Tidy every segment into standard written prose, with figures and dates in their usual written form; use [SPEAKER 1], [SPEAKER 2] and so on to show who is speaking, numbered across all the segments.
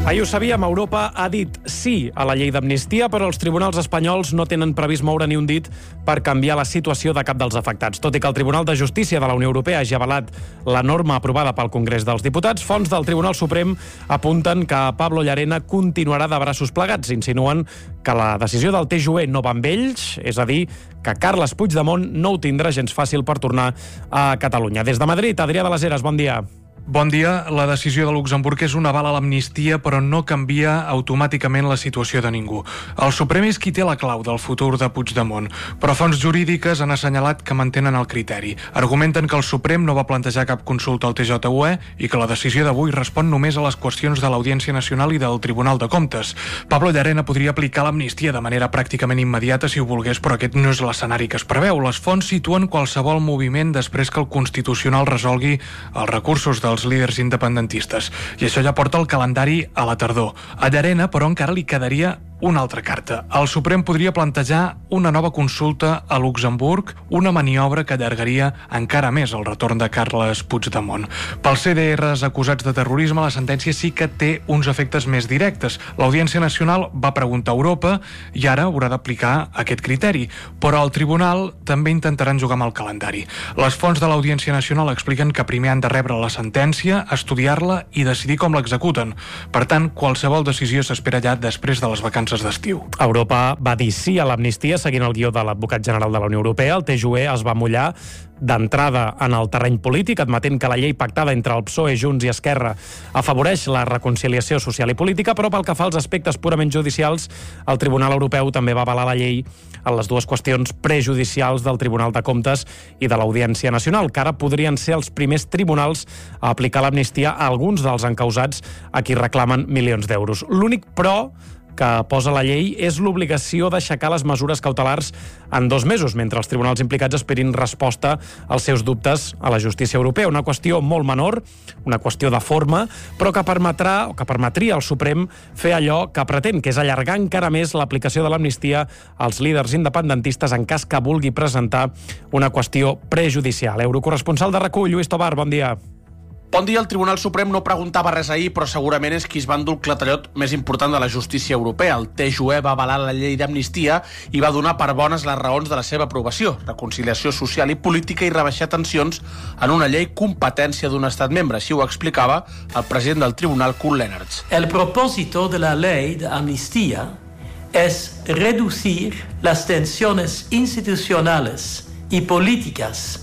[SPEAKER 1] Ahir ho sabíem, Europa ha dit sí a la llei d'amnistia, però els tribunals espanyols no tenen previst moure ni un dit per canviar la situació de cap dels afectats. Tot i que el Tribunal de Justícia de la Unió Europea hagi avalat la norma aprovada pel Congrés dels Diputats, fonts del Tribunal Suprem apunten que Pablo Llarena continuarà de braços plegats. Insinuen que la decisió del TJUE no va amb ells, és a dir, que Carles Puigdemont no ho tindrà gens fàcil per tornar a Catalunya. Des de Madrid, Adrià de les Heres, bon dia.
[SPEAKER 2] Bon dia. La decisió de Luxemburg és un aval a l'amnistia, però no canvia automàticament la situació de ningú. El Suprem és qui té la clau del futur de Puigdemont, però fonts jurídiques han assenyalat que mantenen el criteri. Argumenten que el Suprem no va plantejar cap consulta al TJUE i que la decisió d'avui respon només a les qüestions de l'Audiència Nacional i del Tribunal de Comptes. Pablo Llarena podria aplicar l'amnistia de manera pràcticament immediata si ho volgués, però aquest no és l'escenari que es preveu. Les fonts situen qualsevol moviment després que el Constitucional resolgui els recursos dels líders independentistes. I això ja porta el calendari a la tardor. A Llarena, però, encara li quedaria una altra carta. El Suprem podria plantejar una nova consulta a Luxemburg, una maniobra que allargaria encara més el retorn de Carles Puigdemont. Pels CDRs acusats de terrorisme, la sentència sí que té uns efectes més directes. L'Audiència Nacional va preguntar a Europa i ara haurà d'aplicar aquest criteri. Però al Tribunal també intentaran jugar amb el calendari. Les fonts de l'Audiència Nacional expliquen que primer han de rebre la sentència, estudiar-la i decidir com l'executen. Per tant, qualsevol decisió s'espera ja després de les vacances d'estiu.
[SPEAKER 1] Europa va dir sí a l'amnistia seguint el guió de l'advocat general de la Unió Europea. El TJUE es va mullar d'entrada en el terreny polític, admetent que la llei pactada entre el PSOE, Junts i Esquerra afavoreix la reconciliació social i política, però pel que fa als aspectes purament judicials, el Tribunal Europeu també va avalar la llei en les dues qüestions prejudicials del Tribunal de Comptes i de l'Audiència Nacional, que ara podrien ser els primers tribunals a aplicar l'amnistia a alguns dels encausats a qui reclamen milions d'euros. L'únic, però, que posa la llei és l'obligació d'aixecar les mesures cautelars en 2 mesos, mentre els tribunals implicats esperin resposta als seus dubtes a la justícia europea. Una qüestió molt menor, una qüestió de forma, però que permetria al Suprem fer allò que pretén, que és allargar encara més l'aplicació de l'amnistia als líders independentistes en cas que vulgui presentar una qüestió prejudicial. Eurocorresponsal de RAC1, Lluís Tobar, bon dia.
[SPEAKER 3] Bon dia. El Tribunal Suprem no preguntava res ahir, però segurament és qui es va endur el clatellot més important de la justícia europea. El TJUE va avalar la llei d'amnistia i va donar per bones les raons de la seva aprovació: reconciliació social i política i rebaixar tensions en una llei competència d'un estat membre. Així ho explicava el president del tribunal, Koen Lenaerts.
[SPEAKER 4] El propósito de la ley de amnistía es reducir las tensiones institucionales y políticas,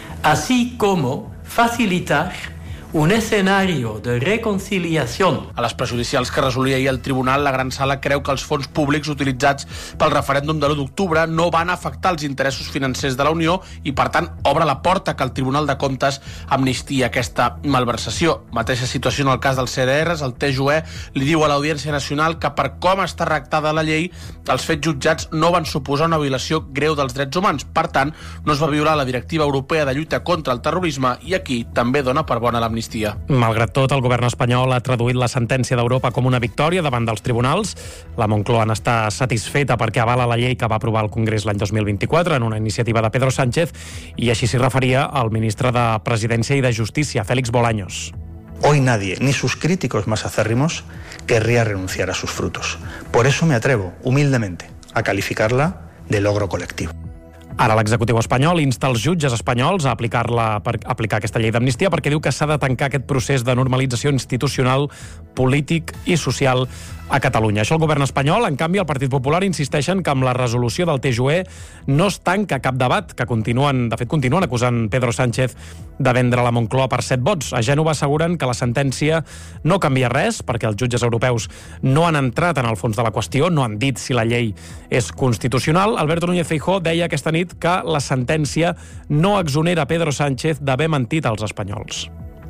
[SPEAKER 4] así como facilitar un escenario de reconciliació.
[SPEAKER 3] A les prejudicials que resolia ahir el tribunal, la gran sala creu que els fons públics utilitzats pel referèndum de l'1 d'octubre no van afectar els interessos financers de la Unió i, per tant, obre la porta que el Tribunal de Comptes amnistia aquesta malversació. Mateixa situació en el cas dels CDRs. El TJUE li diu a l'Audiència Nacional que, per com està redactada la llei, els fets jutjats no van suposar una violació greu dels drets humans. Per tant, no es va violar la Directiva Europea de lluita contra el terrorisme i aquí també dona per bona l'amnistia.
[SPEAKER 1] Malgrat tot, el govern espanyol ha traduït la sentència d'Europa com una victòria davant dels tribunals. La Moncloa n'està satisfeta perquè avala la llei que va aprovar el Congrés l'any 2024 en una iniciativa de Pedro Sánchez, i així s'hi referia el ministre de Presidència i de Justícia, Félix Bolaños.
[SPEAKER 5] Hoy nadie, ni sus críticos más acérrimos, querría renunciar a sus frutos. Por eso me atrevo, humildemente, a calificarla de logro colectivo.
[SPEAKER 1] Ara l'executiu espanyol insta els jutges espanyols a aplicar aquesta llei d'amnistia perquè diu que s'ha de tancar aquest procés de normalització institucional, polític i social a Catalunya. Això el govern espanyol. En canvi, el Partit Popular insisteixen que amb la resolució del TJUE no es tanca cap debat, que continuen acusant Pedro Sánchez de vendre la Moncloa per 7 vots. A Gènova asseguren que la sentència no canvia res perquè els jutges europeus no han entrat en el fons de la qüestió, no han dit si la llei és constitucional. Alberto Núñez Feijóo deia aquesta nit que la sentència no exonera Pedro Sánchez d'haver mentit als espanyols.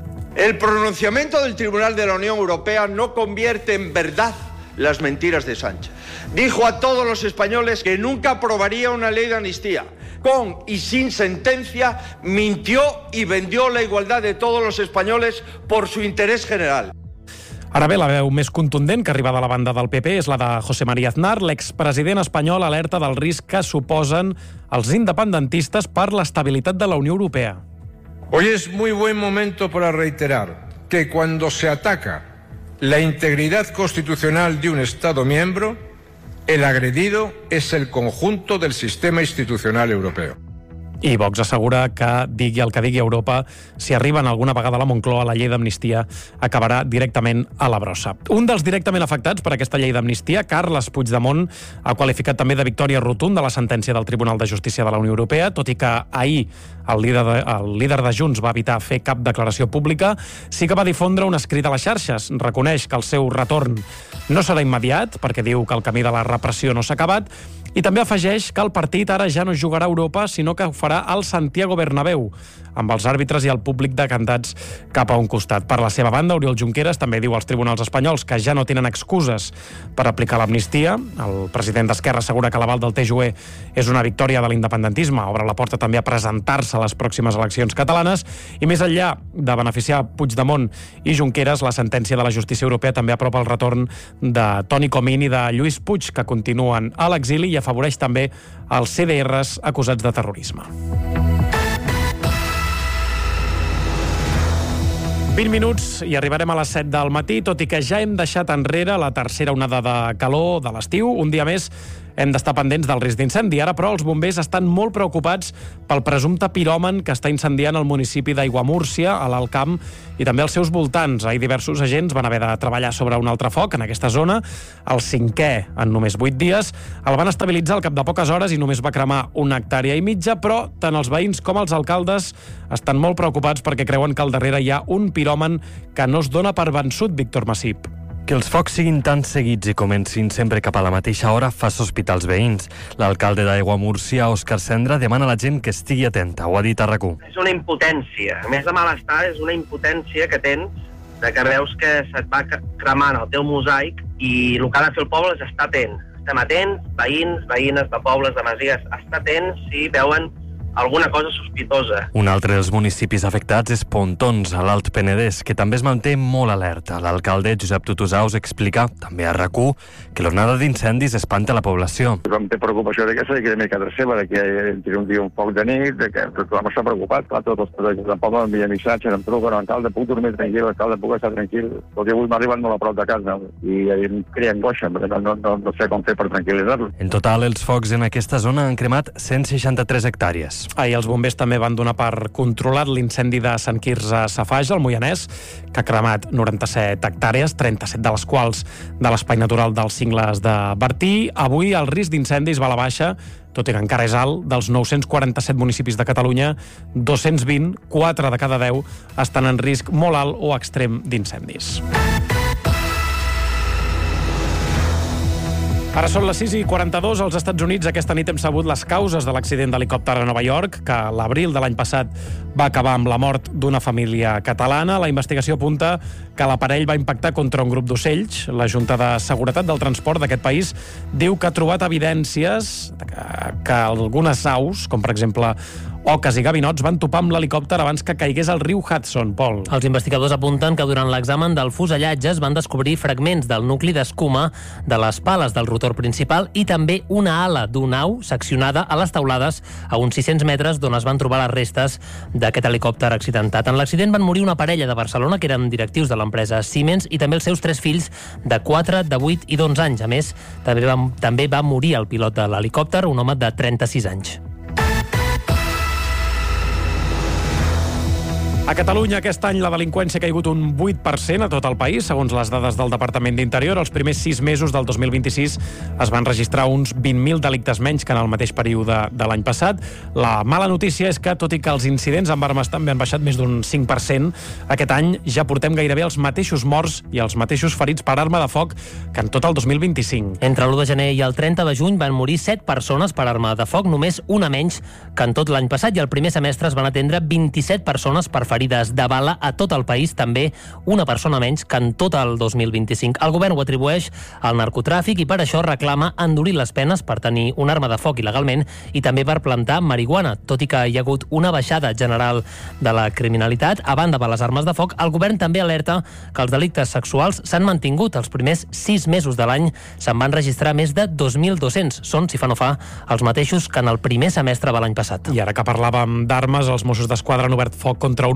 [SPEAKER 6] El pronunciamiento del Tribunal de la Unión Europea no convierte en verdad las mentiras de Sánchez. Dijo a todos los españoles que nunca aprobaría una ley de amnistía. Con y sin sentencia, mintió y vendió la igualdad de todos los españoles por su interés general.
[SPEAKER 1] Ara bé, la veu més contundent que arriba de la banda del PP és la de José María Aznar. L'expresident espanyol alerta del risc que suposen els independentistes per l'estabilitat de la Unió Europea.
[SPEAKER 7] Hoy es muy buen momento para reiterar que cuando se ataca la integridad constitucional de un Estado miembro, el agredido es el conjunto del sistema institucional europeo.
[SPEAKER 1] I Vox assegura que, digui el que digui Europa, si arriben alguna vegada a la Moncloa, la llei d'amnistia acabarà directament a la brossa. Un dels directament afectats per aquesta llei d'amnistia, Carles Puigdemont, ha qualificat també de victòria rotunda la sentència del Tribunal de Justícia de la Unió Europea, tot i que ahir el líder de Junts va evitar fer cap declaració pública, sí que va difondre un escrit a les xarxes. Reconeix que el seu retorn no serà immediat, perquè diu que el camí de la repressió no s'ha acabat, i també afegeix que el partit ara ja no jugarà a Europa, sinó que ho farà al Santiago Bernabéu, amb els àrbitres i el públic decantats cap a un costat. Per la seva banda, Oriol Junqueras també diu als tribunals espanyols que ja no tenen excuses per aplicar l'amnistia. El president d'Esquerra assegura que l'aval del TJUE és una victòria de l'independentisme, obre la porta també a presentar-se a les pròximes eleccions catalanes, i més enllà de beneficiar Puigdemont i Junqueras, la sentència de la justícia europea també apropa el retorn de Toni Comín i de Lluís Puig, que continuen a l'exili, i afavoreix també els CDRs acusats de terrorisme. 20 minuts i arribarem a les 7 del matí, tot i que ja hem deixat enrere la tercera onada de calor de l'estiu. Un dia més hem d'estar pendents del risc d'incendi. Ara, però, els bombers estan molt preocupats pel presumpte piròman que està incendiant el municipi d'Aiguamúrcia, a l'Alt Camp, i també als seus voltants. Ahir diversos agents van haver de treballar sobre un altre foc en aquesta zona, el 5è en només 8 dies. El van estabilitzar al cap de poques hores i només va cremar 1,5 hectàrees, però tant els veïns com els alcaldes estan molt preocupats perquè creuen que al darrere hi ha un piròman que no es dona per vençut, Víctor Massip.
[SPEAKER 8] Que els focs siguin tan seguits i comencin sempre cap a la mateixa hora fa sospitar els veïns. L'alcalde d'Aiguamúrcia, Òscar Cendra, demana a la gent que estigui atenta. Ho ha dit a RAC1.
[SPEAKER 9] És una impotència. A més de malestar, és una impotència que tens de que veus que se't va cremant el teu mosaic i el que ha de fer el poble és estar atent. Estem atents, veïns, veïnes de pobles, de masies, estar atents si veuen alguna cosa sospitosa.
[SPEAKER 8] Un altre dels municipis afectats és Pontons, a l'Alt Penedès, que també es manté molt alerta. L'alcalde Josep Tutusaus explica, també a RAC1, que l'onada d'incendis espanta la població.
[SPEAKER 10] Tothom té preocupació de que s'ha de casa seva, de que entri un dia un foc de nit, de que tothom està preocupat. Clar, tots els treballadors del poble m'envien missatges, em truquen, alcalde, puc dormir tranquil, alcalde, puc estar tranquil. Tot i avui m'ha arribat molt a prop de casa i em crea angoixa, perquè no sé com fer per tranquil·litzar-lo.
[SPEAKER 8] En total, els focs en aquesta zona han cremat 163 hectàrees.
[SPEAKER 1] Ahir els bombers també van donar per controlat l'incendi de Sant Quirze Safaja, al Moianès, que ha cremat 97 hectàrees, 37 de les quals de l'espai natural dels Cingles de Bertí. Avui el risc d'incendis va a la baixa, tot i que encara és alt. Dels 947 municipis de Catalunya, 220, 4 de cada 10, estan en risc molt alt o extrem d'incendis. Ara són les 6:42 als Estats Units. Aquesta nit hem sabut les causes de l'accident d'helicòpter a Nova York, que a l'abril de l'any passat va acabar amb la mort d'una família catalana. La investigació apunta que l'aparell va impactar contra un grup d'ocells. La Junta de Seguretat del Transport d'aquest país diu que ha trobat evidències que algunes aus, com per exemple oques i gavinots, van topar amb l'helicòpter abans que caigués al riu Hudson, Pol.
[SPEAKER 11] Els investigadors apunten que durant l'examen del fusellatge es van descobrir fragments del nucli d'escuma de les pales del rotor principal i també una ala d'una au seccionada a les teulades a uns 600 metres d'on es van trobar les restes d'aquest helicòpter accidentat. En l'accident van morir una parella de Barcelona que eren directius de l'empresa Siemens i també els seus 3 fills de 4, de 8 i d'11 anys. A més, també va morir el pilot de l'helicòpter, un home de 36 anys.
[SPEAKER 1] A Catalunya aquest any la delinqüència ha caigut un 8% a tot el país, segons les dades del Departament d'Interior. Els primers 6 mesos del 2026 es van registrar uns 20.000 delictes menys que en el mateix període de l'any passat. La mala notícia és que, tot i que els incidents amb armes també han baixat més d'un 5%, aquest any ja portem gairebé els mateixos morts i els mateixos ferits per arma de foc que en tot el 2025.
[SPEAKER 11] Entre l'1 de gener i el 30 de juny van morir 7 persones per arma de foc, només una menys que en tot l'any passat, i el primer semestre es van atendre 27 persones per ferides de bala a tot el país, també una persona menys que en tot el 2025. El govern ho atribueix al narcotràfic i per això reclama endurir les penes per tenir una arma de foc il·legalment i també per plantar marihuana. Tot i que hi ha hagut una baixada general de la criminalitat, a banda de les armes de foc, el govern també alerta que els delictes sexuals s'han mantingut. Els primers 6 mesos de l'any se'n van registrar més de 2.200. Són, si fa no fa, els mateixos que en el primer semestre de l'any passat.
[SPEAKER 1] I ara que parlàvem d'armes, els Mossos d'Esquadra han obert foc contra un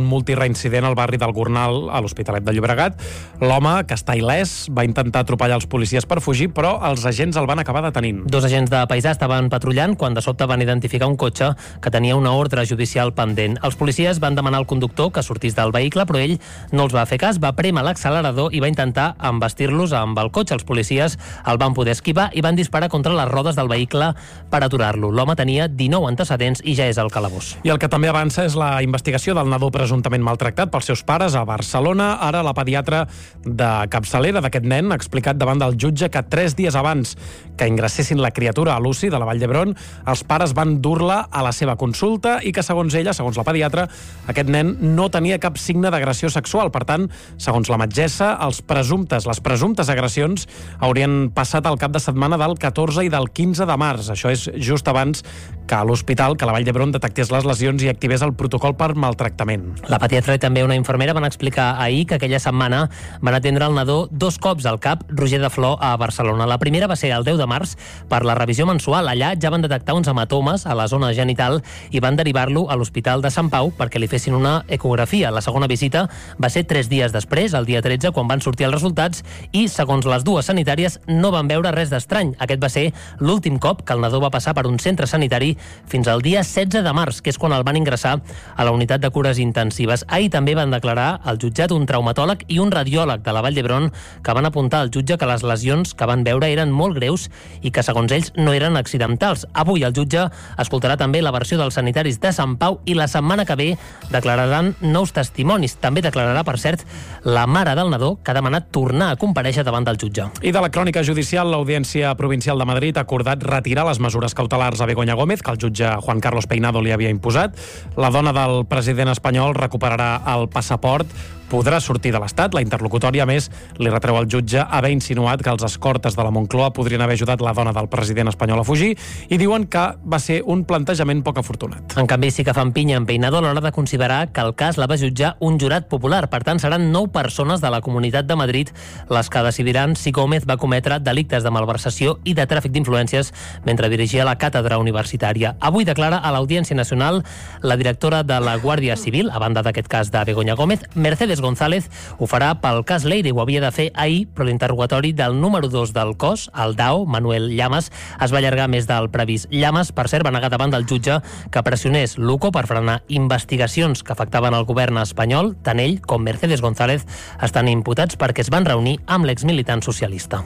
[SPEAKER 1] multireincident al barri del Gornal, a l'Hospitalet de Llobregat. L'home, que està il·lès, va intentar atropellar els policies per fugir, però els agents el van acabar detenint.
[SPEAKER 11] 2 agents de paisà estaven patrullant quan de sobte van identificar un cotxe que tenia una ordre judicial pendent. Els policies van demanar al conductor que sortís del vehicle, però ell no els va fer cas, va prémer l'accelerador i va intentar embestir-los amb el cotxe. Els policies el van poder esquivar i van disparar contra les rodes del vehicle per aturar-lo. L'home tenia 19 antecedents i ja és al calabós.
[SPEAKER 1] I el que també avança és la investigació del nadó presumptament maltractat pels seus pares a Barcelona. Ara la pediatra de capçalera d'aquest nen ha explicat davant del jutge que 3 dies abans que ingressessin la criatura a l'UCI de la Vall d'Hebron, els pares van dur-la a la seva consulta i que, segons ella, segons la pediatra, aquest nen no tenia cap signe d'agressió sexual. Per tant, segons la metgessa, les presumptes agressions haurien passat al cap de setmana del 14 i del 15 de març. Això és just abans que a l'hospital, que la Vall d'Hebron detectés les lesions i activés el protocol per maltractament.
[SPEAKER 11] La pediatra i també una infermera van explicar ahir que aquella setmana van atendre el nadó 2 cops al CAP Roger de Flor a Barcelona. La primera va ser el 10 de març per la revisió mensual. Allà ja van detectar uns hematomes a la zona genital i van derivar-lo a l'Hospital de Sant Pau perquè li fessin una ecografia. La segona visita va ser 3 dies després, el dia 13, quan van sortir els resultats i, segons les dues sanitàries, no van veure res d'estrany. Aquest va ser l'últim cop que el nadó va passar per un centre sanitari fins al dia 16 de març, que és quan el van ingressar a la unitat de cures intensives. Ahir també van declarar al jutjat un traumatòleg i un radiòleg de la Vall d'Hebron que van apuntar al jutge que les lesions que van veure eren molt greus i que, segons ells, no eren accidentals. Avui el jutge escoltarà també la versió dels sanitaris de Sant Pau i la setmana que ve declararan nous testimonis. També declararà, per cert, la mare del nadó, que ha demanat tornar a comparèixer davant del jutge.
[SPEAKER 1] I de la crònica judicial, l'Audiència Provincial de Madrid ha acordat retirar les mesures cautelars a Begoña Gómez, que el jutge Juan Carlos Peinado li havia imposat. La dona del president espanyol recuperarà el passaport, podrà sortir de l'Estat. La interlocutòria, a més, li retreu al jutge haver insinuat que els escortes de la Moncloa podrien haver ajudat la dona del president espanyol a fugir i diuen que va ser un plantejament poc afortunat.
[SPEAKER 11] En canvi, sí que fan pinya en Peinado a l'hora de considerar que el cas la va jutjar un jurat popular. Per tant, seran 9 persones de la Comunitat de Madrid les que decidiran si Gómez va cometre delictes de malversació i de tràfic d'influències mentre dirigia la càtedra universitària. Avui declara a l'Audiència Nacional la directora de la Guàrdia Civil, a banda d'aquest cas de Begoña Gómez, Mercedes González. Ho farà pel cas Leire, ho havia de fer ahir, però l'interrogatori del número 2 del cos, el DAO, Manuel Llamas, es va allargar més del previst. Llamas, per cert, va negar davant del jutge que pressionés l'UCO per frenar investigacions que afectaven el govern espanyol. Tant ell com Mercedes González estan imputats perquè es van reunir amb l'exmilitant socialista.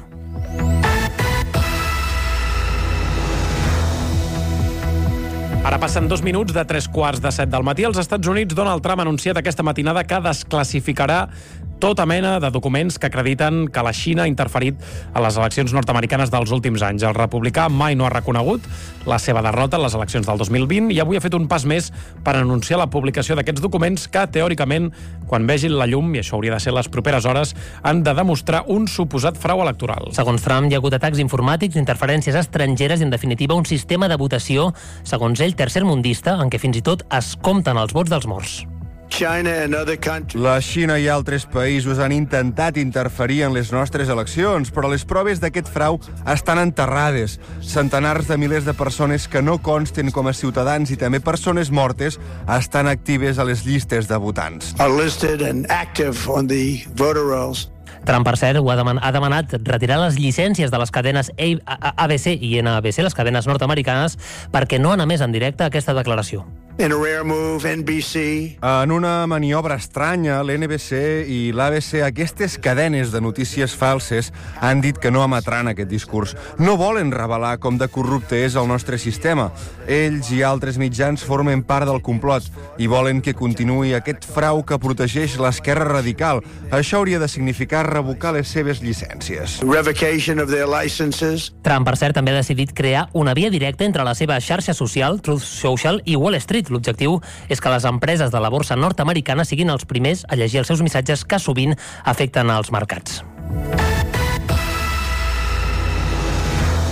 [SPEAKER 1] Ara passen 2 minuts de 3:15 del matí. Als Estats Units, Donald Trump ha anunciat aquesta matinada que desclassificarà tota mena de documents que acrediten que la Xina ha interferit a les eleccions nord-americanes dels últims anys. El republicà mai no ha reconegut la seva derrota en les eleccions del 2020 i avui ha fet un pas més per anunciar la publicació d'aquests documents que, teòricament, quan vegin la llum, i això hauria de ser les properes hores, han de demostrar un suposat frau electoral.
[SPEAKER 11] Segons Trump, hi ha hagut atacs informàtics, interferències estrangeres i, en definitiva, un sistema de votació, segons ell, tercermundista, en què fins i tot es compten els vots dels morts.
[SPEAKER 12] La Xina i altres països han intentat interferir en les nostres eleccions, però les proves d'aquest frau estan enterrades. Centenars de milers de persones que no consten com a ciutadans i també persones mortes estan actives a les llistes de votants.
[SPEAKER 11] Trump, per cert, ha demanat retirar les llicències de les cadenes ABC i NBC, les cadenes nord-americanes, perquè no han emès en directe aquesta declaració.
[SPEAKER 12] En una maniobra estranya, l'NBC i l'ABC, aquestes cadenes de notícies falses, han dit que no emetran aquest discurs. No volen revelar com de corrupte és el nostre sistema. Ells i altres mitjans formen part del complot i volen que continuï aquest frau que protegeix l'esquerra radical. Això hauria de significar revocar les seves llicències.
[SPEAKER 11] Trump, per cert, també ha decidit crear una via directa entre la seva xarxa social, Truth Social, i Wall Street. L'objectiu és que les empreses de la borsa nord-americana siguin els primers a llegir els seus missatges que sovint afecten els mercats.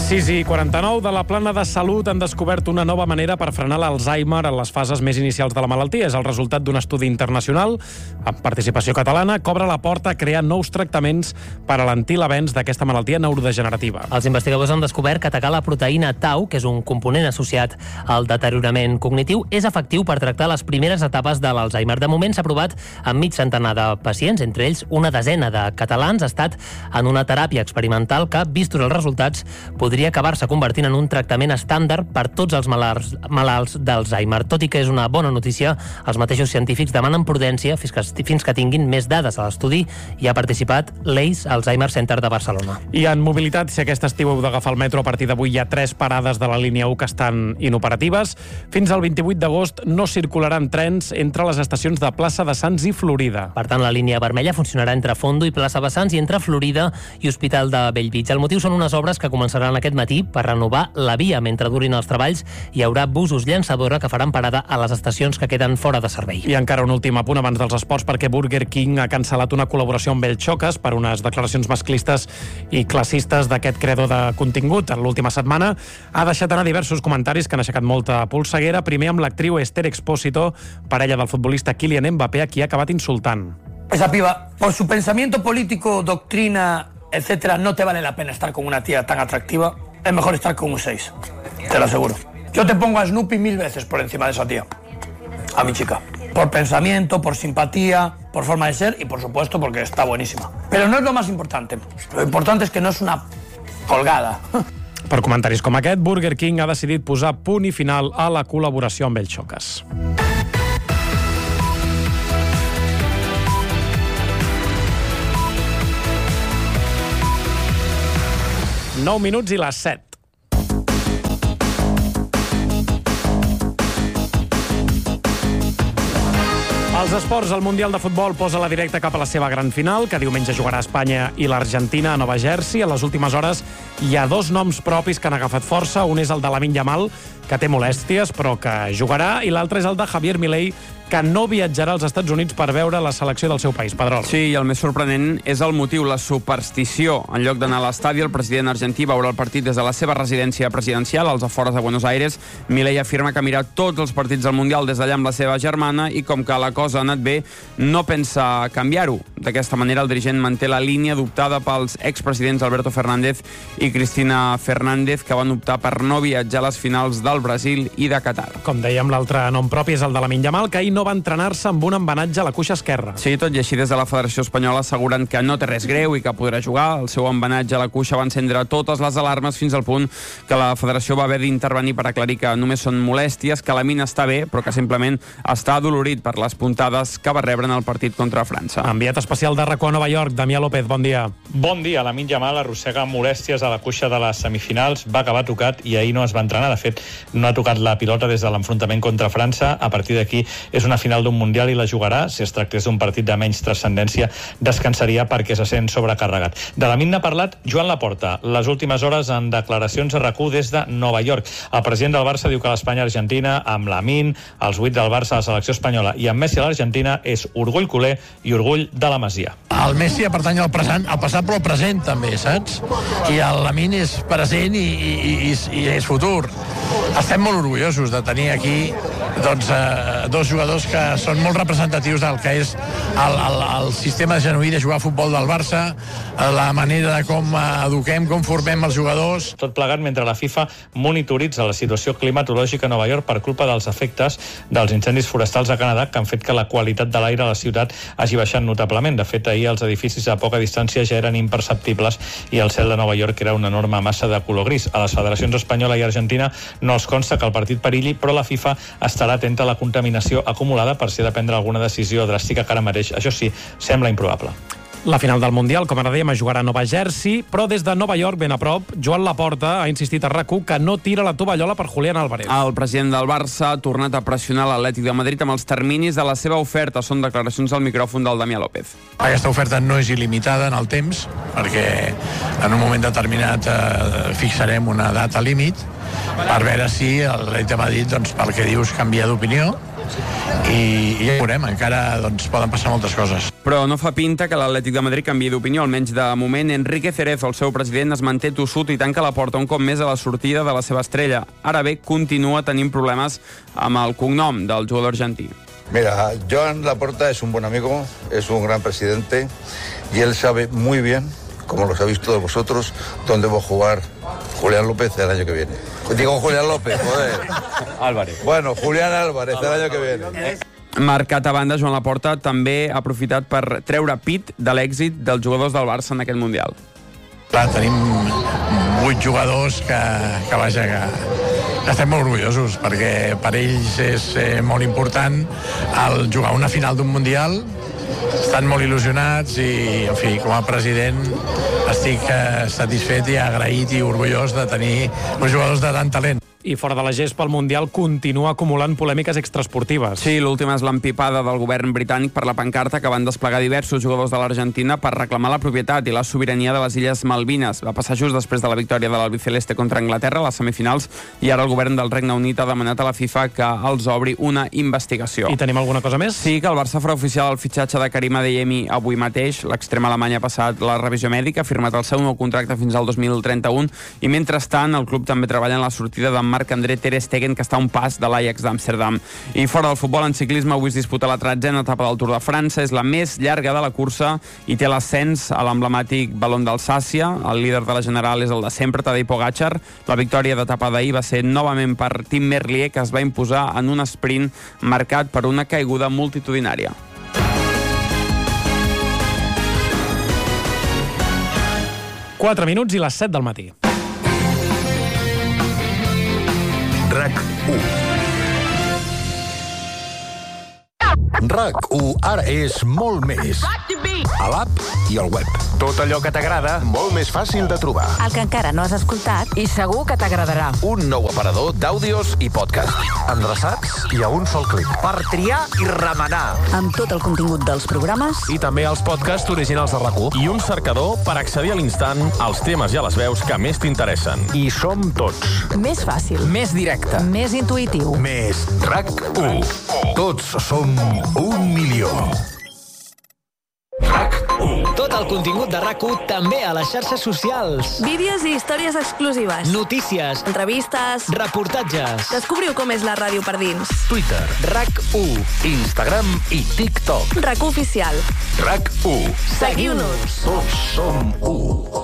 [SPEAKER 1] 6:49 de la Plana de Salut han descobert una nova manera per frenar l'Alzheimer en les fases més inicials de la malaltia. És el resultat d'un estudi internacional amb participació catalana que obre la porta a crear nous tractaments per alentir l'avenç d'aquesta malaltia neurodegenerativa.
[SPEAKER 11] Els investigadors han descobert que atacar la proteïna tau, que és un component associat al deteriorament cognitiu, és efectiu per tractar les primeres etapes de l'Alzheimer. De moment s'ha provat amb mig centenar de pacients, entre ells una desena de catalans. Ha estat en una teràpia experimental que, vistos els resultats, podria acabar-se convertint en un tractament estàndard per tots els malalts d'Alzheimer. Tot i que és una bona notícia, els mateixos científics demanen prudència fins que tinguin més dades a l'estudi. Hi ha participat l'ACE Alzheimer Center de Barcelona.
[SPEAKER 1] I en mobilitat, si aquest estiu heu d'agafar el metro, a partir d'avui hi ha 3 parades de la línia 1 que estan inoperatives. Fins al 28 d'agost no circularan trens entre les estacions de Plaça de Sants i Florida.
[SPEAKER 11] Per tant, la línia vermella funcionarà entre Fondo i Plaça de Sants i entre Florida i Hospital de Bellvitge. El motiu són unes obres que començaran aquest matí per renovar la via. Mentre durin els treballs, hi haurà busos llançadora que faran parada a les estacions que queden fora de servei.
[SPEAKER 1] I encara un últim apunt abans dels esports, perquè Burger King ha cancel·lat una col·laboració amb El Xocas per unes declaracions masclistes i classistes d'aquest creador de contingut. En l'última setmana ha deixat anar diversos comentaris que han aixecat molta polseguera. Primer amb l'actriu Esther Expósito, parella del futbolista Kylian Mbappé, a qui ha acabat insultant.
[SPEAKER 13] Esa piba, por su pensamiento político, doctrina, etcétera, no te vale la pena estar con una tía tan atractiva. Es mejor estar con un 6, te lo aseguro. Yo te pongo a Snoopy 1000 veces por encima de esa tía, a mi chica. Por pensamiento, por simpatía, por forma de ser y por supuesto porque está buenísima. Pero no es lo más importante. Lo importante es que no es una colgada.
[SPEAKER 1] Per comentaris com aquest, Burger King ha decidit posar punt i final a la col·laboració amb El Xocas. Nou minuts i les 7. Els esports, el Mundial de Futbol posa la directa cap a la seva gran final, que diumenge jugarà Espanya i l'Argentina a Nova Jersey. A les últimes hores hi ha 2 noms propis que han agafat força. Un és el de Lamine Yamal, que té molèsties, però que jugarà, i l'altre és el de Javier Milei, que no viatjarà als Estats Units per veure la selecció del seu país. Pedrol.
[SPEAKER 14] Sí, i el més sorprenent és el motiu, la superstició. En lloc d'anar a l'estadi, el president argentí veurà el partit des de la seva residència presidencial, als afores de Buenos Aires. Milei afirma que mira tots els partits del Mundial des d'allà amb la seva germana i com que la cosa ha anat bé, no pensa canviar-ho. D'aquesta manera, el dirigent manté la línia adoptada pels expresidents Alberto Fernández i Cristina Fernández, que van optar per no viatjar a les finals del Brasil i de Qatar.
[SPEAKER 1] Com dèiem, l'altre nom propi és el de Lamine Yamal, que ahir no va entrenar-se amb un embenatge a la cuixa esquerra.
[SPEAKER 14] Sí, tot i així des de la Federació Espanyola asseguren que no té res greu i que podrà jugar. El seu embenatge a la cuixa va encendre totes les alarmes fins al punt que la Federació va haver d'intervenir per aclarir que només són molèsties, que Lamine està bé, però que simplement està adolorit per les puntades que va rebre en el partit contra França.
[SPEAKER 1] Enviat especial de RAC1 a Nova York, Damià López, bon dia.
[SPEAKER 15] Bon dia. Lamine Yamal arrossega molèsties a la cuixa de les semifinals, va acabar tocat i ahir no es va entrenar. De fet, no ha tocat la pilota des de l'enfrontament contra França. A partir d'aquí és una final d'un Mundial i la jugarà. Si es tractés d'un partit de menys transcendència, descansaria perquè se sent sobrecarregat. De Lamine n'ha parlat Joan Laporta les últimes hores en declaracions a RAC1 des de Nova York. El president del Barça diu que l'Espanya-Argentina, amb Lamine, els 8 del Barça, la selecció espanyola i amb Messi a l'Argentina, és orgull culer i orgull de la Masia.
[SPEAKER 16] El Messi pertany al present, al passat però al present també, saps? I el Lamine és present i és futur. Estem molt orgullosos de tenir aquí dos jugadors que són molt representatius del que és el sistema genuí de jugar a futbol del Barça, la manera de com eduquem, com formem els jugadors.
[SPEAKER 15] Tot plegat mentre la FIFA monitoritza la situació climatològica a Nova York per culpa dels efectes dels incendis forestals a Canadà, que han fet que la qualitat de l'aire a la ciutat hagi baixat notablement. De fet, ahir els edificis a poca distància ja eren imperceptibles i el cel de Nova York era una enorme massa de color gris. A les federacions espanyola i argentina no els consta que el partit perilli, però la FIFA estarà atenta a la contaminació acumulada per si ha de prendre alguna decisió dràstica que ara mateix, això sí, sembla improbable.
[SPEAKER 1] La final del Mundial, com ara dèiem, es jugarà a Nova Jersey, però des de Nova York, ben a prop, Joan Laporta ha insistit a RAC1 que no tira la tovallola per Julián Álvarez.
[SPEAKER 14] El president del Barça ha tornat a pressionar l'Atlètic de Madrid amb els terminis de la seva oferta. Són declaracions al micròfon del Damià López.
[SPEAKER 16] Aquesta oferta no és il·limitada en el temps, perquè en un moment determinat fixarem una data límit per veure si l'Atlètic de Madrid, pel que dius, canvia d'opinió. i ja veurem, encara poden passar moltes coses.
[SPEAKER 14] Però no fa pinta que l'Atlètic de Madrid canviï d'opinió, almenys de moment. Enrique Cerezo, el seu president, es manté tossut i tanca la porta un cop més a la sortida de la seva estrella. Ara bé, continua tenint problemes amb el cognom del jugador argentí.
[SPEAKER 17] Mira, Joan Laporta es un buen amigo, es un gran presidente y él sabe muy bien, como lo sabéis todos vosotros, dónde va a jugar Julián López el año que viene. Digo Julián López, joder.
[SPEAKER 14] Álvarez.
[SPEAKER 17] Bueno, Julián Álvarez el año que viene.
[SPEAKER 14] Marcat a banda, Joan Laporta també ha aprofitat per treure pit de l'èxit dels jugadors del Barça en aquest Mundial.
[SPEAKER 16] Clar, tenim 8 jugadors que estem molt orgullosos, perquè per ells és molt important el jugar una final d'un Mundial. Estan molt il·lusionats i, en fi, com a president estic satisfet i agraït i orgullós de tenir uns jugadors de tant talent.
[SPEAKER 1] I fora de la gespa, el Mundial continua acumulant polèmiques extraesportives.
[SPEAKER 14] Sí, l'última és l'empipada del govern britànic per la pancarta que van desplegar diversos jugadors de l'Argentina per reclamar la propietat i la sobirania de les Illes Malvines. Va passar just després de la victòria de l'albiceleste contra Anglaterra a les semifinals i ara el govern del Regne Unit ha demanat a la FIFA que els obri una investigació.
[SPEAKER 1] I tenim alguna cosa més?
[SPEAKER 14] Sí, que el Barça farà oficial el fitxatge de Karim Adeyemi avui mateix. L'extrem alemany ha passat la revisió mèdica, ha firmat el seu nou contracte fins al 2031 i mentrestant el club també treballa en la sortida de Marc-André Ter Stegen, que està a un pas de l'Ajax d'Amsterdam. I fora del futbol, en ciclisme, avui es disputa la 13a etapa del Tour de França. És la més llarga de la cursa i té l'ascens a l'emblemàtic Ballon d'Alsàcia. El líder de la general és el de sempre, Tadej Pogačar. La victòria d'etapa d'ahir va ser novament per Tim Merlier, que es va imposar en un sprint marcat per una caiguda multitudinària.
[SPEAKER 1] Quatre minuts i les 7 del matí.
[SPEAKER 18] RAC1. RAC1 ara és molt més. A l'app i al web. Tot allò que t'agrada, molt més fàcil de trobar.
[SPEAKER 19] El que encara no has escoltat i segur que t'agradarà.
[SPEAKER 18] Un nou aparador d'àudios i podcast. Endreçats i a un sol clic.
[SPEAKER 20] Per triar i remenar.
[SPEAKER 19] Amb tot el contingut dels programes.
[SPEAKER 21] I també els podcasts originals de RAC1. I un cercador per accedir a l'instant als temes i a les veus que més t'interessen.
[SPEAKER 18] I som tots.
[SPEAKER 19] Més fàcil.
[SPEAKER 20] Més directe.
[SPEAKER 19] Més intuïtiu.
[SPEAKER 18] Més RAC1. Tots som 1 milió.
[SPEAKER 20] Tot el contingut de RAC1 també a les xarxes socials.
[SPEAKER 22] Vídeos i històries exclusives.
[SPEAKER 20] Notícies.
[SPEAKER 22] Entrevistes.
[SPEAKER 20] Reportatges.
[SPEAKER 22] Descobriu com és la ràdio per dins.
[SPEAKER 18] Twitter.
[SPEAKER 20] RAC1.
[SPEAKER 18] Instagram i TikTok.
[SPEAKER 22] RAC1 oficial.
[SPEAKER 18] RAC1.
[SPEAKER 22] Seguiu-nos.
[SPEAKER 18] Tots som 1.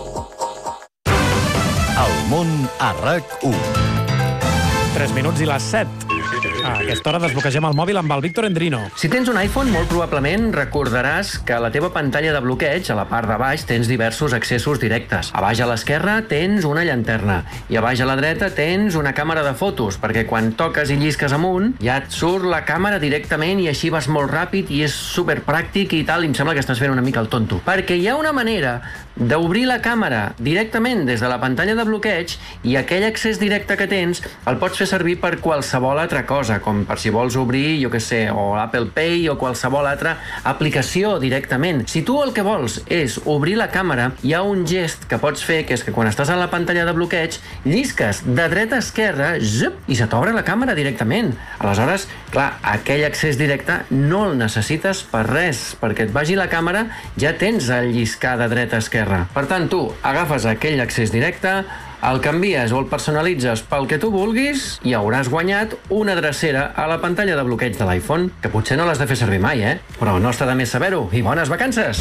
[SPEAKER 18] El món a RAC1.
[SPEAKER 1] 3 minuts i les 7. A aquesta hora desbloquegem el mòbil amb el Víctor Endrino.
[SPEAKER 23] Si tens un iPhone, molt probablement recordaràs que a la teva pantalla de bloqueig, a la part de baix, tens diversos accessos directes. A baix a l'esquerra tens una llanterna i a baix a la dreta tens una càmera de fotos, perquè quan toques i llisques amunt ja et surt la càmera directament i així vas molt ràpid i és superpràctic i tal, i em sembla que estàs fent una mica el tonto. Perquè hi ha una manera d'obrir la càmera directament des de la pantalla de bloqueig i aquell accés directe que tens el pots fer servir per qualsevol altra cosa, com per si vols obrir, jo què sé, o Apple Pay o qualsevol altra aplicació directament. Si tu el que vols és obrir la càmera, hi ha un gest que pots fer, que és que quan estàs a la pantalla de bloqueig, llisques de dreta a esquerra, zup, i se t'obre la càmera directament. Aleshores, clar, aquell accés directe no el necessites per res, perquè et vagi la càmera, ja tens el lliscar de dreta a esquerra. Per tant, tu agafes aquell accés directe, el canvies o el personalitzes pel que tu vulguis i hauràs guanyat una drecera a la pantalla de bloqueig de l'iPhone, que potser no l'has de fer servir mai, però no està de més saber-ho. I bones vacances!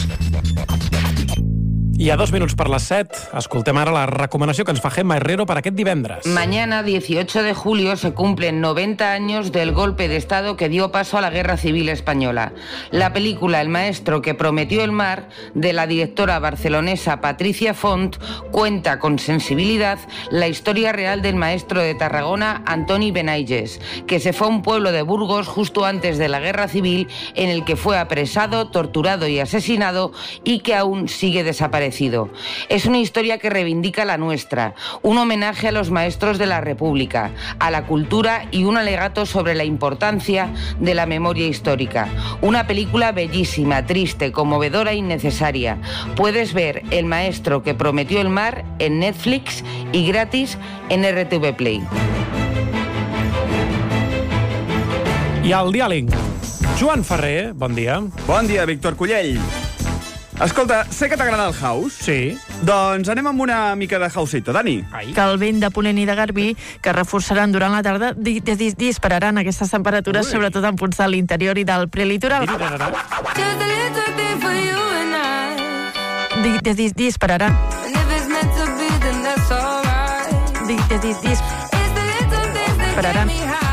[SPEAKER 1] I a 2 minuts per les 7, escoltem ara la recomanació que ens fa Gemma Herrero per aquest divendres.
[SPEAKER 24] Mañana, 18 de julio, se cumplen 90 años del golpe de Estado que dio paso a la Guerra Civil Española. La película El maestro que prometió el mar, de la directora barcelonesa Patricia Font, cuenta con sensibilidad la historia real del maestro de Tarragona, Antoni Benaiges, que se fue a un pueblo de Burgos justo antes de la Guerra Civil, en el que fue apresado, torturado y asesinado, y que aún sigue desaparecido. Es una historia que reivindica la nuestra, un homenaje a los maestros de la República, a la cultura y un alegato sobre la importancia de la memoria histórica. Una película bellísima, triste, conmovedora y necesaria. Puedes ver El maestro que prometió el mar en Netflix y gratis en RTV Play.
[SPEAKER 1] I al diàleg, Joan Ferrer, bon dia.
[SPEAKER 2] Bon dia, Víctor Cullell. Escolta, sé que t'agrada el house.
[SPEAKER 1] Sí.
[SPEAKER 2] Doncs anem amb una mica de houseito, Dani.
[SPEAKER 3] Que el vent de ponent i de garbí, que reforçaran durant la tarda, dispararan aquestes temperatures, sobretot en punts de l'interior i del prelitoral. Dispararan. Dispararan.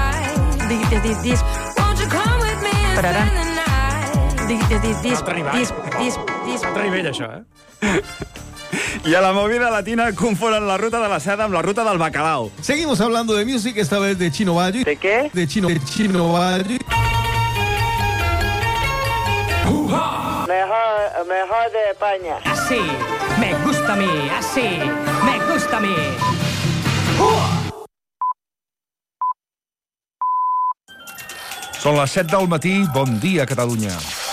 [SPEAKER 1] Altre nivell, això,
[SPEAKER 2] Y a la movida latina confonen la ruta de la seda amb la ruta del bacalao.
[SPEAKER 4] Seguimos hablando de music, esta vez de Chino Valle.
[SPEAKER 2] ¿De qué?
[SPEAKER 4] De Chino Valle.
[SPEAKER 5] Mejor de España.
[SPEAKER 20] Así, me gusta a mí, así, me gusta a mí.
[SPEAKER 25] Són les 7 del matí, bon dia, Catalunya.